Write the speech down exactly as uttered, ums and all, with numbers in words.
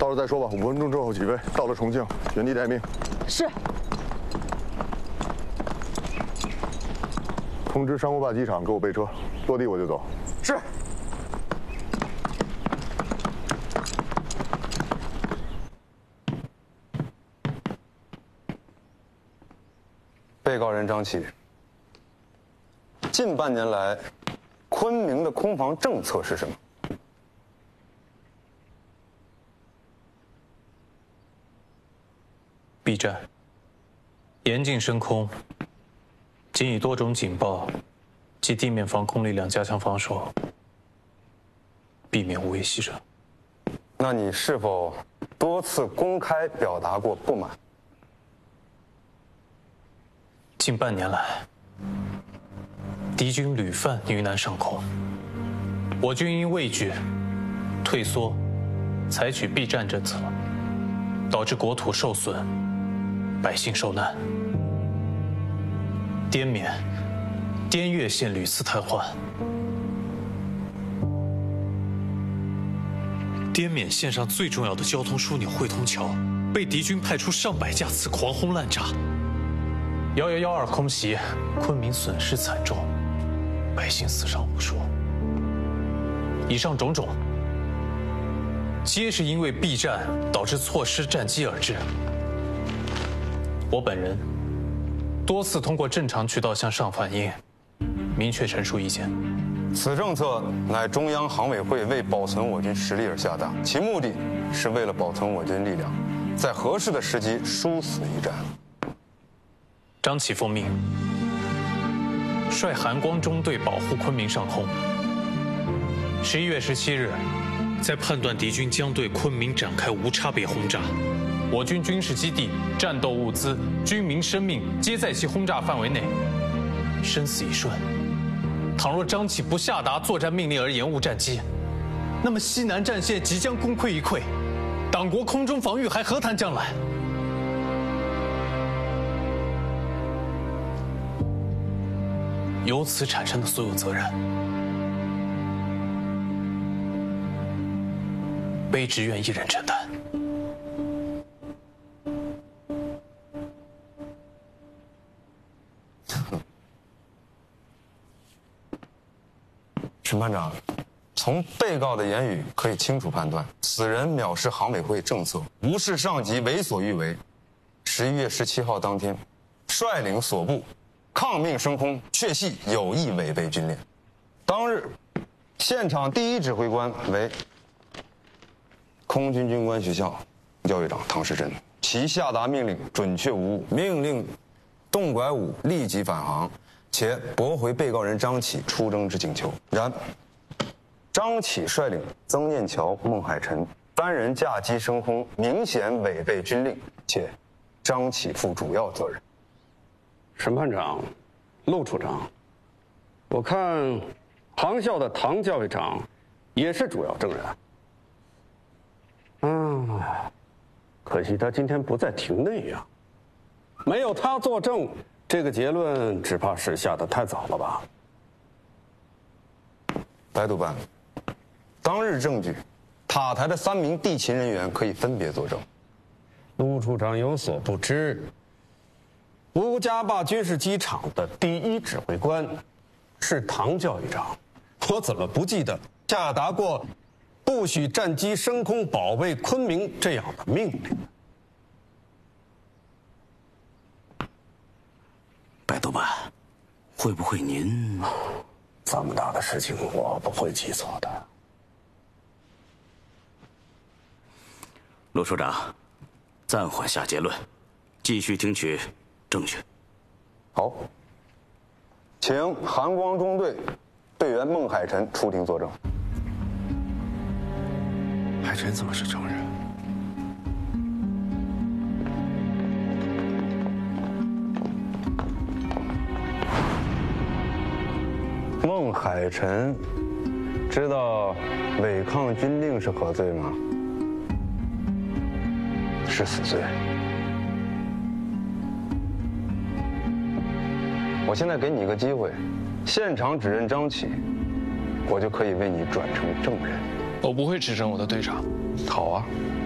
到了再说吧。五分钟之后起飞，到了重庆原地待命。 是。 通知商务坝机场给我备车，落地我就走。 是。被告人张琪，近半年来，昆明的空防政策是什么？ 避战，严禁升空，仅以多种警报及地面防空力量加强防守，避免无谓牺牲。 那你是否多次公开表达过不满？ 近半年来，敌军屡犯豫南上空，我军因畏惧、退缩，采取避战政策，导致国土受损，百姓受难。滇缅、滇越线屡次瘫痪，滇缅线上最重要的交通枢纽汇通桥被敌军派出上百架次狂轰滥炸。幺幺幺二空袭，昆明损失惨重，百姓死伤无数。以上种种，皆是因为避战导致错失战机而致。我本人多次通过正常渠道向上反映，明确陈述意见。 此政策乃中央航委会为保存我军实力而下达，其目的是为了保存我军力量，在合适的时机殊死一战。 张启奉命，率韩光中队保护昆明上空。十一月十七日，在判断敌军将对昆明展开无差别轰炸，我军军事基地、战斗物资、军民生命皆在其轰炸范围内，生死一瞬。倘若张启不下达作战命令而延误战机，那么西南战线即将功亏一篑，党国空中防御还何谈将来？由此产生的所有责任，卑职愿一人承担。 审判长，从被告的言语可以清楚判断，此人藐视航委会政策，无视上级，为所欲为。十一月十七号当天，率领所部抗命升空，确系有意违背军令。当日，现场第一指挥官为空军军官学校教育长唐世珍，其下达命令准确无误，命令洞拐五立即返航，且驳回被告人张启出征之请求。然，张启率领曾念桥、孟海臣三人驾机升空，明显违背军令，且张启负主要责任。 审判长，陆处长，我看航校的唐教育长也是主要证人。嗯，可惜他今天不在庭内呀，没有他作证，这个结论只怕是下得太早了吧？ 白督办，当日证据，塔台的三名地勤人员可以分别作证。 陆处长有所不知。吴家坝军事机场的第一指挥官是唐教育长，我怎么不记得下达过不许战机升空保卫昆明这样的命令？ 白督办，会不会您…… 这么大的事情，我不会记错的。 陆处长，暂缓下结论，继续听取证据。 好，请韩光中队队员孟海臣出庭作证。 海臣怎么是证人？ 孟海臣知道违抗军令是何罪吗？是死罪。我现在给你一个机会，现场指认张启，我就可以为你转成证人。 我不会指证我的队长。 好啊，